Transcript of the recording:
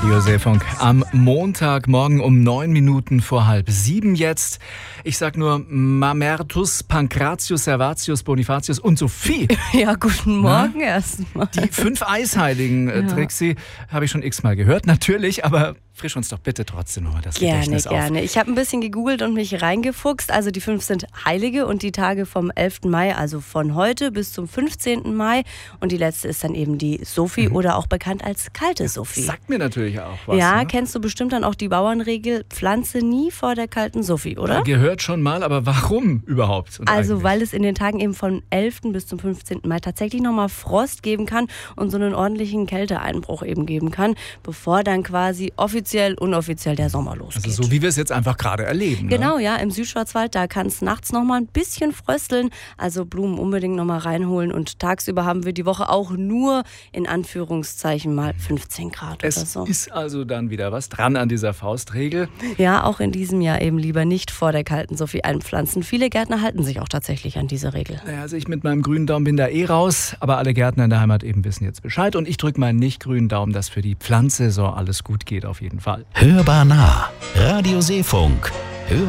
Radio Seefunk am Montagmorgen um 9 Minuten vor 6:30 jetzt. Ich sag nur Mamertus, Pankratius, Servatius, Bonifatius und Sophie. Ja, guten Morgen erstmal. Die 5 Eisheiligen, Trixie, habe ich schon x-mal gehört, natürlich, aber frisch uns doch bitte trotzdem nochmal das Gedächtnis auf. Gerne. Ich habe ein bisschen gegoogelt und mich reingefuchst. Also die 5 sind Heilige und die Tage vom 11. Mai, also von heute bis zum 15. Mai. Und die letzte ist dann eben die Sophie oder auch bekannt als kalte Sophie. Sagt mir natürlich auch was. Ja, ne? kennst du bestimmt dann auch die Bauernregel, pflanze nie vor der kalten Sophie, oder? Gehört schon mal, aber warum überhaupt? Und Also eigentlich? weil es in den Tagen eben von 11. bis zum 15. Mai tatsächlich nochmal Frost geben kann und so einen ordentlichen Kälteeinbruch eben geben kann, bevor dann quasi offiziell, unoffiziell der Sommer losgeht. Also so wie wir es jetzt einfach gerade erleben. Genau, ne? ja, im Südschwarzwald, da kann es nachts nochmal ein bisschen frösteln, also Blumen unbedingt nochmal reinholen und tagsüber haben wir die Woche auch nur in Anführungszeichen mal 15 Grad oder so. Es ist also dann wieder was dran an dieser Faustregel. Ja, auch in diesem Jahr eben lieber nicht vor der kalten Sophie einpflanzen. Viele Gärtner halten sich auch tatsächlich an diese Regel. Naja, also ich mit meinem grünen Daumen bin da raus, aber alle Gärtner in der Heimat eben wissen jetzt Bescheid und ich drücke meinen nicht grünen Daumen, dass für die Pflanzsaison alles gut geht auf jeden Fall. Hörbar nah. Radio Seefunk.